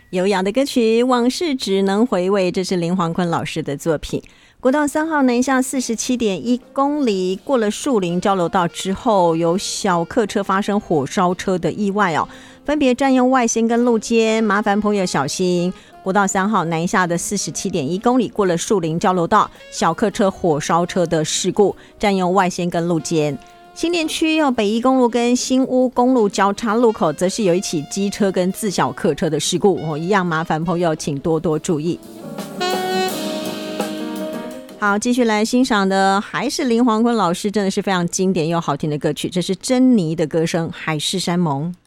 悠扬的歌曲《往事只能回味》，这是林煌坤老师的作品。国道3号南下 47.1 公里，过了树林交流道之后，有小客车发生火烧车的意外哦，分别占用外线跟路肩，麻烦朋友小心。国道3号南下的 47.1 公里，过了树林交流道，小客车火烧车的事故，占用外线跟路肩。新店区北宜公路跟新屋公路交叉路口，则是有一起机车跟自小客车的事故，一样麻烦朋友请多多注意。好，继续来欣赏的还是林煌坤老师，真的是非常经典又好听的歌曲，这是珍妮的歌声《海誓山盟》。